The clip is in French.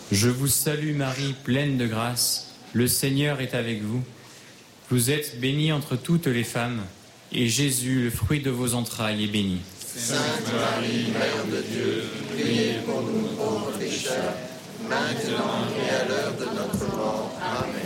Je vous salue Marie, pleine de grâce, le Seigneur est avec vous. Vous êtes bénie entre toutes les femmes, et Jésus, le fruit de vos entrailles, est béni. Sainte Marie, Mère de Dieu, priez pour nous pauvres pécheurs, maintenant et à l'heure de notre mort. Amen.